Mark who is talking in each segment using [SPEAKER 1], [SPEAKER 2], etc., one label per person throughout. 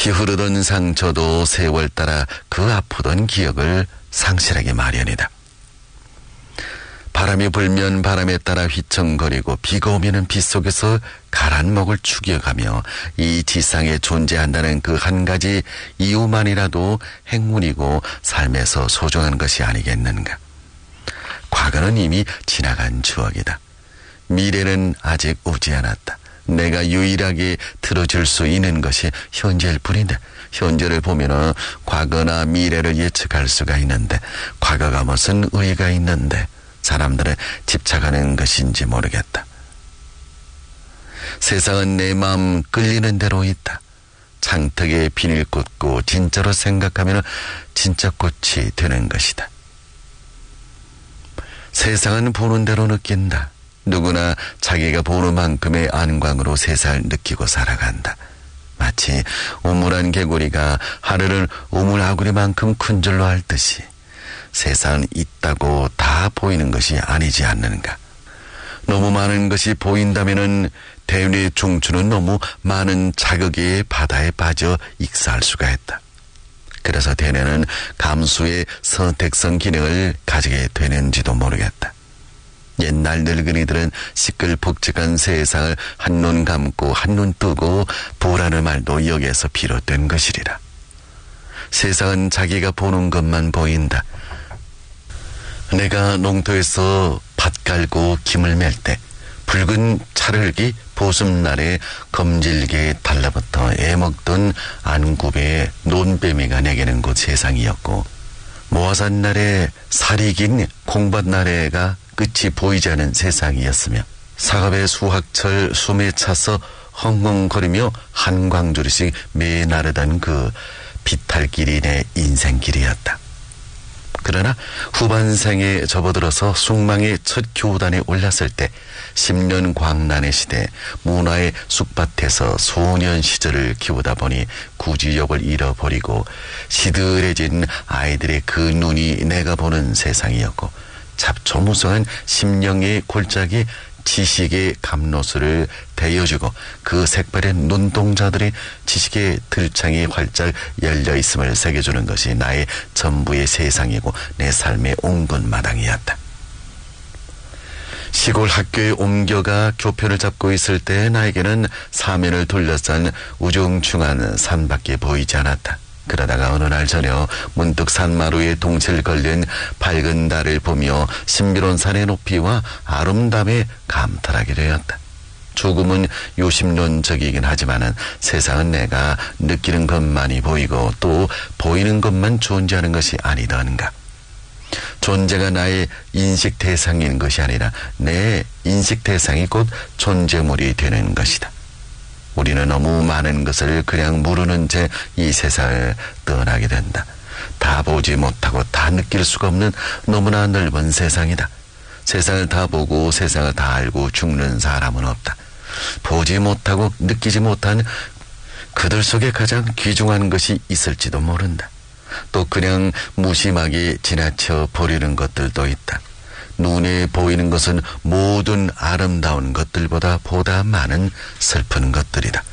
[SPEAKER 1] 피 흐르던 상처도 세월 따라 그 아프던 기억을 상실하기 마련이다. 바람이 불면 바람에 따라 휘청거리고 비가 오면은 비 속에서 가란목을 죽여가며 이 지상에 존재한다는 그 한 가지 이유만이라도 행운이고 삶에서 소중한 것이 아니겠는가. 과거는 이미 지나간 추억이다. 미래는 아직 오지 않았다. 내가 유일하게 들어줄 수 있는 것이 현재일 뿐인데, 현재를 보면은 과거나 미래를 예측할 수가 있는데 과거가 무슨 의의가 있는데 사람들은 집착하는 것인지 모르겠다. 세상은 내 마음 끌리는 대로 있다. 창턱에 비닐 꽂고 진짜로 생각하면 진짜 꽃이 되는 것이다. 세상은 보는 대로 느낀다. 누구나 자기가 보는 만큼의 안광으로 세상을 느끼고 살아간다. 마치 우물한 개구리가 하늘을 우물아구리만큼 큰 줄로 알듯이 세상은 있다고 다 보이는 것이 아니지 않는가. 너무 많은 것이 보인다면은 대운의 중추는 너무 많은 자극의 바다에 빠져 익사할 수가 있다. 그래서 대뇌는 감수의 선택성 기능을 가지게 되는지도 모르겠다. 옛날 늙은이들은 시끌벅적한 세상을 한눈 감고 한눈 뜨고 보라는 말도 여기에서 비롯된 것이리라. 세상은 자기가 보는 것만 보인다. 내가 농토에서 밭 갈고 김을 맬 때 붉은 찰흙이 보습날에 검질게 달라붙어 애먹던 안굽의 논뱀이가 내게는 곧 세상이었고, 모아산날에 살이 긴 콩밭날에가 끝이 보이지 않은 세상이었으며, 사갑의 수확철 숨에 차서 헝헝거리며 한광조리씩 매나르던 그 비탈길이 내 인생길이었다. 그러나 후반생에 접어들어서 숭망의 첫 교단에 올랐을 때 10년 광란의 시대 문화의 쑥밭에서 소년 시절을 키우다 보니 구지욕을 잃어버리고 시들해진 아이들의 그 눈이 내가 보는 세상이었고, 잡초무성한 심령의 골짜기 지식의 감로수를 대여주고 그 색바랜 눈동자들이 지식의 들창이 활짝 열려 있음을 새겨주는 것이 나의 전부의 세상이고 내 삶의 옹군 마당이었다. 시골 학교에 옮겨가 교편을 잡고 있을 때 나에게는 사면을 둘러싼 우중충한 산밖에 보이지 않았다. 그러다가 어느 날 저녁 문득 산마루에 동실 걸린 밝은 달을 보며 신비로운 산의 높이와 아름다움에 감탄하게 되었다. 조금은 요심론적이긴 하지만은 세상은 내가 느끼는 것만이 보이고 또 보이는 것만 존재하는 것이 아니던가. 존재가 나의 인식 대상인 것이 아니라 내 인식 대상이 곧 존재물이 되는 것이다. 우리는 너무 많은 것을 그냥 모르는 채 이 세상을 떠나게 된다. 다 보지 못하고 다 느낄 수가 없는 너무나 넓은 세상이다. 세상을 다 보고 세상을 다 알고 죽는 사람은 없다. 보지 못하고 느끼지 못한 그들 속에 가장 귀중한 것이 있을지도 모른다. 또 그냥 무심하게 지나쳐 버리는 것들도 있다. 눈에 보이는 것은 모든 아름다운 것들보다 보다 많은 슬픈 것들이다.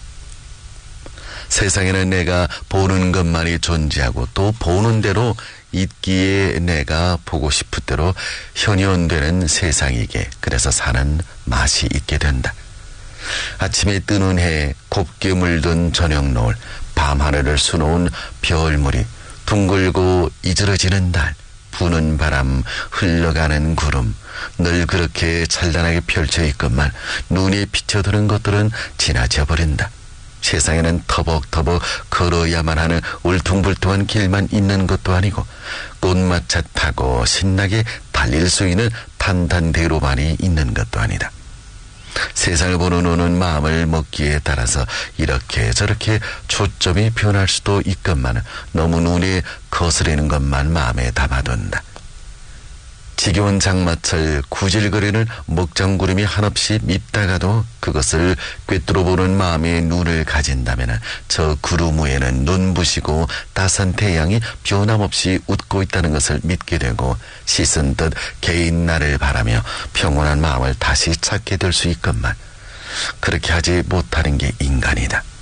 [SPEAKER 1] 세상에는 내가 보는 것만이 존재하고 또 보는 대로 있기에 내가 보고 싶을 대로 현현되는 세상이게 그래서 사는 맛이 있게 된다. 아침에 뜨는 해, 곱게 물든 저녁 노을, 밤하늘을 수놓은 별무리, 둥글고 이즈러지는 달, 부는 바람, 흘러가는 구름, 늘 그렇게 찬란하게 펼쳐 있건만 눈에 비쳐드는 것들은 지나쳐 버린다. 세상에는 터벅터벅 걸어야만 하는 울퉁불퉁한 길만 있는 것도 아니고 꽃마차 타고 신나게 달릴 수 있는 탄탄대로만이 있는 것도 아니다. 세상을 보는 눈은 마음을 먹기에 따라서 이렇게 저렇게 초점이 변할 수도 있건만 너무 눈에 거스리는 것만 마음에 담아둔다. 지겨운 장마철 구질거리는 먹장구름이 한없이 밉다가도 그것을 꿰뚫어보는 마음의 눈을 가진다면 저 구름 위에는 눈부시고 따스한 태양이 변함없이 웃고 있다는 것을 믿게 되고 씻은 듯 개인 날을 바라며 평온한 마음을 다시 찾게 될 수 있건만 그렇게 하지 못하는 게 인간이다.